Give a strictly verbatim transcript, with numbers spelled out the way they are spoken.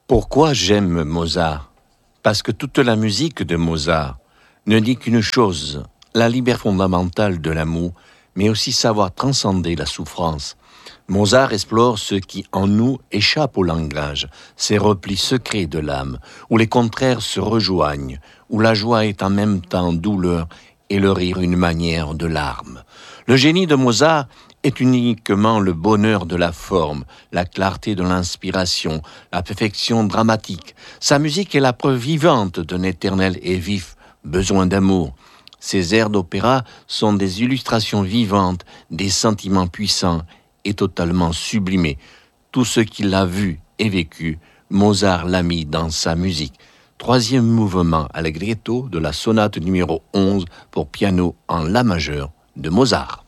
Pourquoi j'aime Mozart? Parce que toute la musique de Mozart ne dit qu'une chose, la liberté fondamentale de l'amour, mais aussi savoir transcender la souffrance. Mozart explore ce qui en nous échappe au langage, ces replis secrets de l'âme, où les contraires se rejoignent, où la joie est en même temps douleur et le rire une manière de larmes. Le génie de Mozart est uniquement le bonheur de la forme, la clarté de l'inspiration, la perfection dramatique. Sa musique est la preuve vivante d'un éternel et vif besoin d'amour. Ses airs d'opéra sont des illustrations vivantes, des sentiments puissants et totalement sublimés. Tout ce qu'il a vu et vécu, Mozart l'a mis dans sa musique. Troisième mouvement allegretto de la sonate numéro onze pour piano en la majeur de Mozart.